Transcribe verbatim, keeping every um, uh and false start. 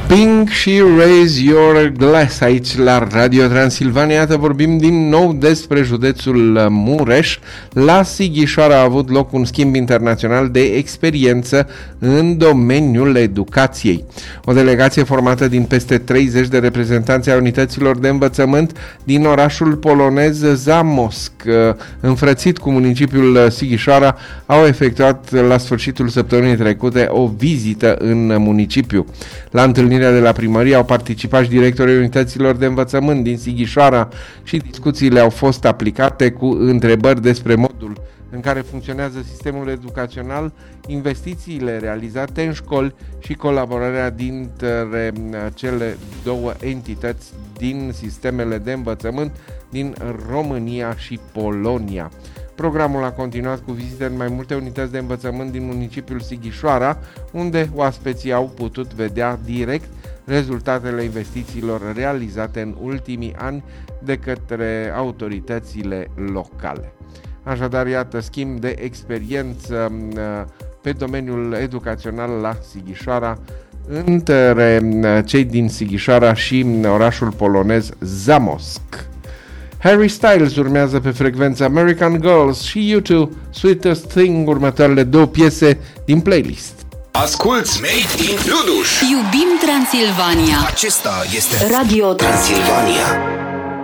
Pink și Raise Your Glass aici la Radio Transilvania. Iată, vorbim din nou despre județul Mureș. La Sighișoara a avut loc un schimb internațional de experiență în domeniul educației. O delegație formată din peste treizeci de reprezentanți ai unităților de învățământ din orașul polonez Zamość, înfrățit cu municipiul Sighișoara, au efectuat la sfârșitul săptămânii trecute o vizită în municipiu. La întâlnirea de la primărie au participat și directorii unităților de învățământ din Sighișoara și discuțiile au fost aplicate cu întrebări despre modul în care funcționează sistemul educațional, investițiile realizate în școli și colaborarea dintre cele două entități din sistemele de învățământ din România și Polonia. Programul a continuat cu vizite în mai multe unități de învățământ din municipiul Sighișoara, unde oaspeții au putut vedea direct rezultatele investițiilor realizate în ultimii ani de către autoritățile locale. Așadar, iată, schimb de experiență pe domeniul educațional la Sighișoara între cei din Sighișoara și orașul polonez Zamość. Harry Styles urmează pe frecvența American Girls și U doi, Sweetest Thing, următoarele două piese din playlist. Asculți Made in Luduș. Iubim Transilvania. Acesta este Radio Transilvania.